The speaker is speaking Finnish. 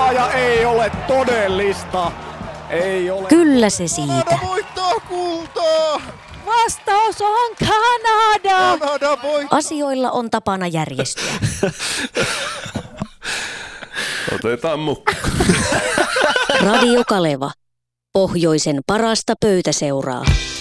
ja ei ole todellista. Ei ole. Kyllä se siitä. Kanada voittaa kultaa! Vastaus on Kanada! Kanada voittaa! Asioilla on tapana järjestyä. Otetaan mukaan. Radio Kaleva. Pohjoisen parasta pöytäseuraa.